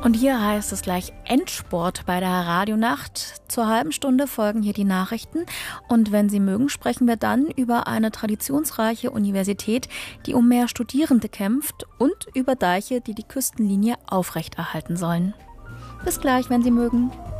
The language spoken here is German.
Und hier heißt es gleich Endspurt bei der Radionacht. Zur halben Stunde folgen hier die Nachrichten. Und wenn Sie mögen, sprechen wir dann über eine traditionsreiche Universität, die um mehr Studierende kämpft und über Deiche, die die Küstenlinie aufrechterhalten sollen. Bis gleich, wenn Sie mögen.